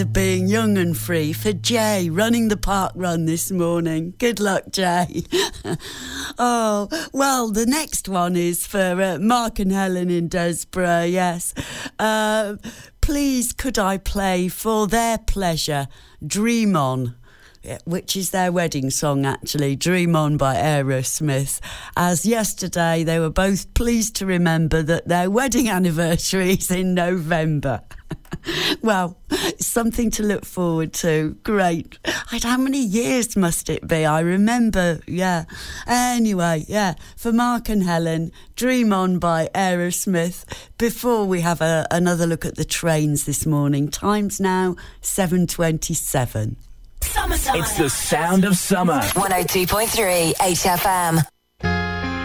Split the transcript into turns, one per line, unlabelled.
Being young and free for Jay, running the park run this morning. Good luck, Jay. Oh, well, the next one is for Mark and Helen in Desborough, yes. Please could I play for their pleasure, Dream On, which is their wedding song, actually, Dream On by Aerosmith, as yesterday they were both pleased to remember that their wedding anniversary is in November. Well, something to look forward to. Great. How many years must it be? I remember, yeah. Anyway, yeah, for Mark and Helen, Dream On by Aerosmith, before we have another look at the trains this morning. Time's now 7:27.
Summertime. It's the sound of summer.
102.3 HFM.